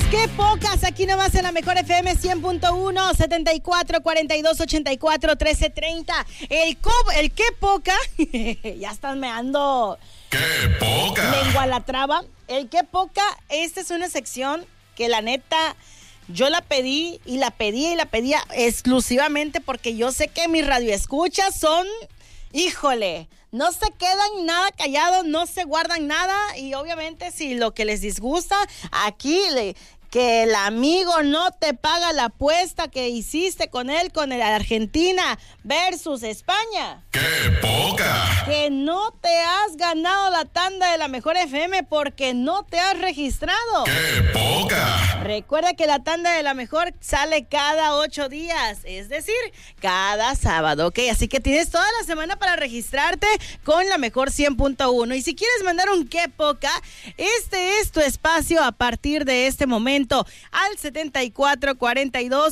qué pocas, aquí nomás en la mejor FM 100.1, 74 42 84 13 30. El qué poca, ya estás meando. ¡Qué poca! Lengua a la traba. El qué poca, esta es una sección que la neta yo la pedí y la pedía y la pedía exclusivamente porque yo sé que mis radioescuchas son, híjole, no se quedan nada callados, no se guardan nada y obviamente si lo que les disgusta, aquí que el amigo no te paga la apuesta que hiciste con él, con el Argentina versus España. ¡Qué poca! Que no te has ganado la tanda de la mejor FM porque no te has registrado. ¡Qué poca! Recuerda que la tanda de la mejor sale cada 8 días, es decir, cada sábado, ¿ok? Así que tienes toda la semana para registrarte con la mejor 100.1. Y si quieres mandar un qué poca, este es tu espacio a partir de este momento al 74 42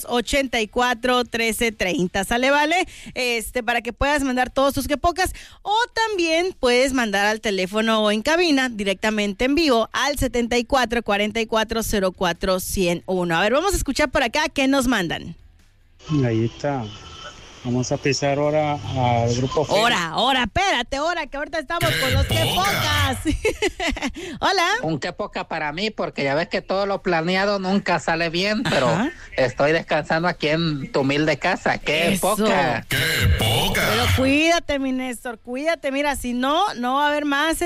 84 13 30. ¿Sale, vale? Para que puedas mandar todos tus que pocas, o también puedes mandar al teléfono o en cabina directamente en vivo al 74 44 04 101. A ver, vamos a escuchar por acá qué nos mandan. Ahí está. Vamos a pisar ahora al grupo. Espérate, que ahorita estamos con los que pocas. Hola. Un qué poca para mí, porque ya ves que todo lo planeado nunca sale bien, pero estoy descansando aquí en tu humilde casa. ¡Qué poca! ¡Qué poca! Pero cuídate, mi Néstor, cuídate. Mira, si no va a haber más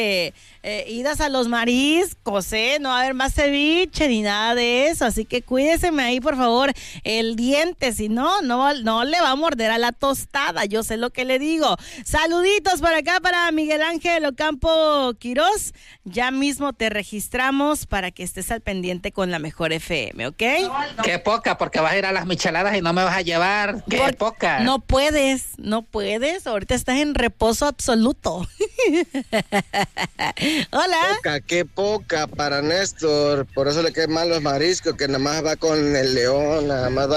idas a los mariscos, no va a haber más ceviche ni nada de eso. Así que cuídeseme ahí, por favor, el diente. Si no le va a morder a la tostada. Yo sé lo que le digo. Saluditos por acá para Miguel Ángel Ocampo Quirós. Ya mismo te registramos para que estés al pendiente con la mejor FM, ¿ok? ¡Qué poca! Porque vas a ir a las micheladas y no me vas a llevar. ¡Qué poca! No puedes. Ahorita estás en reposo absoluto. Hola. Qué poca para Néstor. Por eso le quedan mal los mariscos, que nada más va con el león,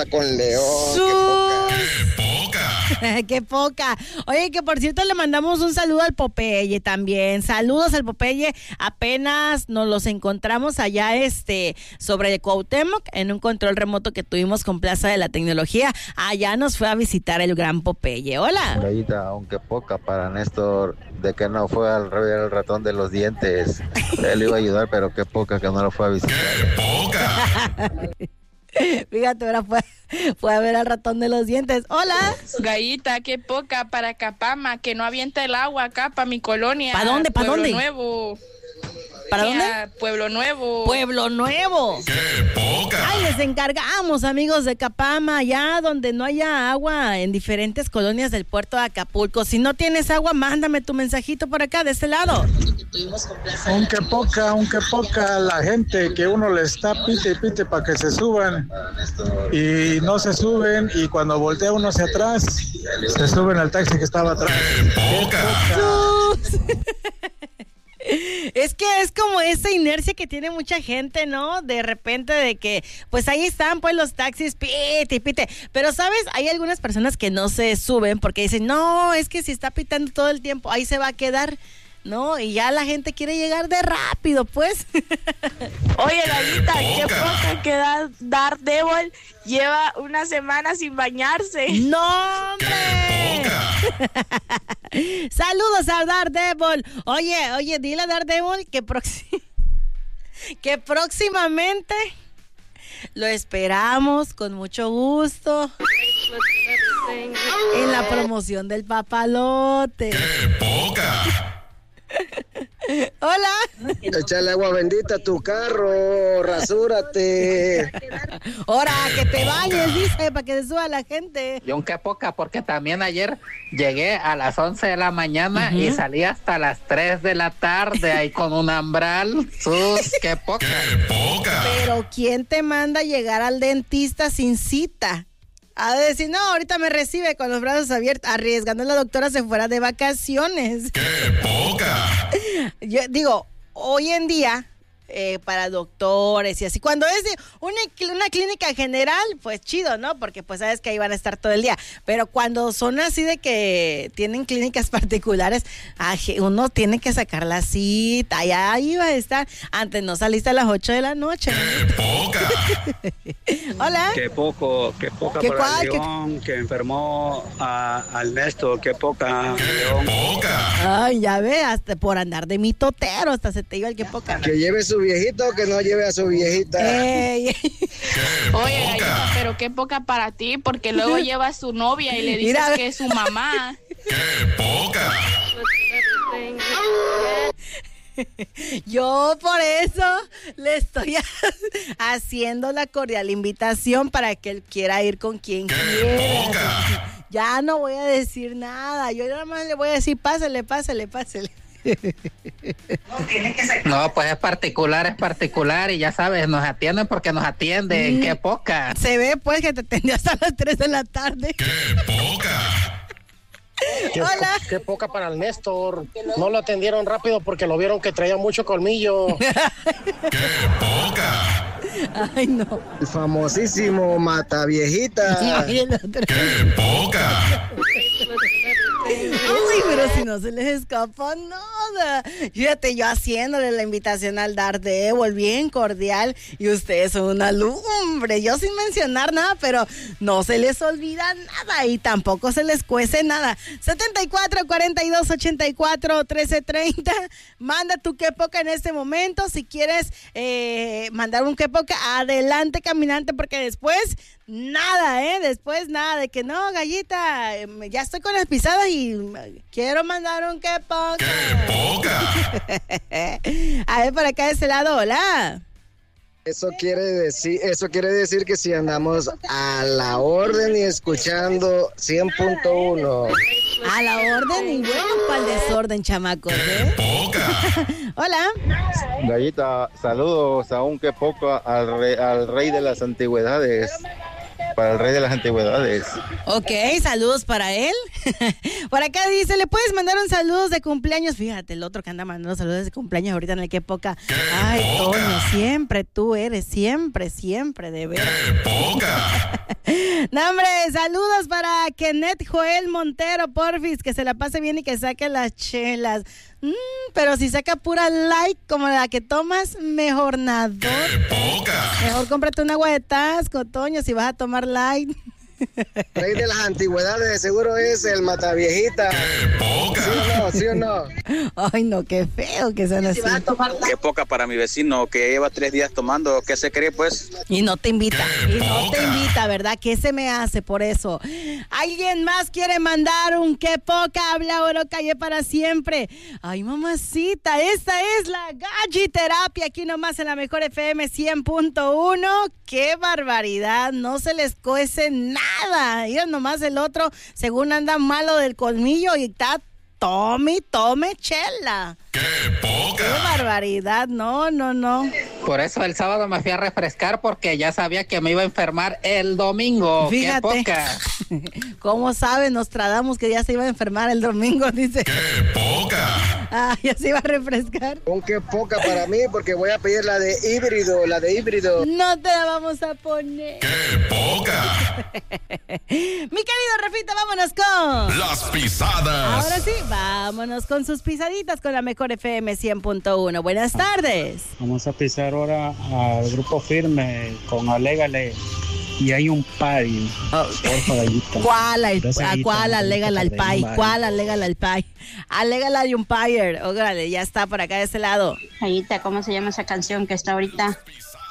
¡Qué poca! Oye, que por cierto le mandamos un saludo al Popeye también. Saludos al Popeye. Apenas nos los encontramos allá sobre el Cuauhtémoc en un control remoto que tuvimos con Plaza de la Tecnología. Allá nos fue a visitar el gran Popeye. Hola. Rayita, aunque poca para Néstor, de que no fue al ver el ratón de los dientes. Él iba a ayudar, pero qué poca que no lo fue a visitar. ¡Qué poca! Fíjate, ahora fue a ver al ratón de los dientes. Hola. Gallita, qué poca para Capama, que no avienta el agua acá para mi colonia. ¿Para dónde? ¿Para dónde? Nuevo. ¿Para dónde? Pueblo Nuevo. Pueblo Nuevo. ¡Qué poca! Ay, les encargamos, amigos de Capama, allá donde no haya agua en diferentes colonias del puerto de Acapulco. Si no tienes agua, mándame tu mensajito por acá, de este lado. Aunque poca la gente que uno le está pite y pite para que se suban y no se suben, y cuando voltea uno hacia atrás se suben al taxi que estaba atrás. ¡Qué poca! Es que es como esa inercia que tiene mucha gente, ¿no? De repente de que, pues ahí están pues los taxis, pite y pite. Pero, ¿sabes? Hay algunas personas que no se suben porque dicen, no, es que si está pitando todo el tiempo, ahí se va a quedar, ¿no? Y ya la gente quiere llegar de rápido, pues. Oye, Gallita, qué poca que Daredevil lleva una semana sin bañarse. ¡No, hombre! ¡Qué poca! Saludos a Daredevil. Oye, dile a Daredevil que próximamente lo esperamos con mucho gusto en la promoción del papalote. ¡Qué poca! Hola. Échale agua bendita a tu carro, rasúrate. Ahora, que te bañes, dice, para que se suba la gente. Yo un qué poca, porque también ayer llegué a las 11 de la mañana y salí hasta las 3 de la tarde ahí con un ambral. ¡Qué poca! ¡Qué poca! Pero ¿quién te manda a llegar al dentista sin cita? A decir, no, ahorita me recibe con los brazos abiertos, arriesgando a la doctora se fuera de vacaciones. ¡Qué poca! Yo digo, hoy en día para doctores y así. Cuando es de una clínica general, pues chido, ¿no? Porque pues sabes que ahí van a estar todo el día. Pero cuando son así de que tienen clínicas particulares, uno tiene que sacar la cita. Ya iba a estar. Antes no saliste a las 8 de la noche. Hola. Qué poca para el León que enfermó al Néstor. Qué poca, León. Ay, ya ve, hasta por andar de mitotero, hasta se te iba el que poca. Que lleve su viejito o que no lleve a su viejita. Oye, Gallita, pero qué poca para ti, porque luego lleva a su novia y le dices que es su mamá. ¡Qué poca! Yo por eso le estoy haciendo la cordial invitación para que él quiera ir con quien quiera. Ya no voy a decir nada, yo nada más le voy a decir pásale. No, pues es particular y ya sabes, nos atienden porque nos atienden. ¡Qué poca! Se ve pues que te atendió hasta las 3 de la tarde. ¡Qué poca! Hola. Qué poca para el Néstor. No lo atendieron rápido porque lo vieron que traía mucho colmillo. ¡Qué poca! Ay, no. El famosísimo Mataviejita. Ay, el otro. ¡Qué poca! Uy, pero si no se les escapa nada. Fíjate, yo haciéndole la invitación al Daredevil, bien cordial, y ustedes son una lumbre. Yo sin mencionar nada, pero no se les olvida nada y tampoco se les cuece nada. 74 42 84 13 30. Manda tu qué poca en este momento. Si quieres mandar un qué poca, adelante, caminante, porque después nada, después nada de que no, Gallita, ya estoy con las pisadas y quiero mandar un qué poca. ¡Qué poca! A ver, por acá de ese lado, hola. Eso quiere decir que si andamos a la orden y escuchando 100.1. A la orden y bueno, para el desorden, chamacos, Hola. Gallita, saludos a un que poco al rey de las antigüedades. Para el rey de las antigüedades. Ok, saludos para él. Por acá dice, ¿le puedes mandar un saludo de cumpleaños? Fíjate, el otro que anda mandando saludos de cumpleaños ahorita en el que poca. Ay, Toño, siempre tú eres, siempre, de veras. No, hombre, saludos para Kenneth Joel Montero, porfis, que se la pase bien y que saque las chelas. Pero si saca pura light como la que tomas, mejor nada. Mejor cómprate un agua de Tasco, Toño, si vas a tomar light. Rey de las antigüedades, seguro es el Mataviejita. ¿Sí o no? Ay, no, qué feo que sean así. Qué poca para mi vecino que lleva 3 días tomando. ¿Qué se cree, pues? Y no te invita, ¿verdad? ¿Qué se me hace por eso? ¿Alguien más quiere mandar un qué poca? Habla Oro Calle para siempre. Ay, mamacita, esta es la Galliterapia aquí nomás en la Mejor FM 100.1. ¡Qué barbaridad! No se les cuece nada. Mira nomás el otro, según anda malo del colmillo y está tome chela. ¡Qué poca! ¡Qué barbaridad! No. Por eso el sábado me fui a refrescar porque ya sabía que me iba a enfermar el domingo. Fíjate. ¡Qué poca! ¿Cómo sabe Nostradamus que ya se iba a enfermar el domingo? Dice. ¡Qué poca! Ah, ya se iba a refrescar. Un qué poca para mí porque voy a pedir la de híbrido. No te la vamos a poner. ¡Qué poca! Mi querido Rafita, vámonos con Las pisadas. Ahora sí, vámonos con sus pisaditas con la Mejor FM 100.1. Buenas tardes. Vamos a pisar ahora al Grupo Firme con Alégale. Y hay un party. Porfa, Gallita. ¿Cuál? Alégala al pay. ¿Cuál? Alégala al pay. Alégala al umpire. Órale, ya está por acá de ese lado. Gallita, ¿cómo se llama esa canción que está ahorita?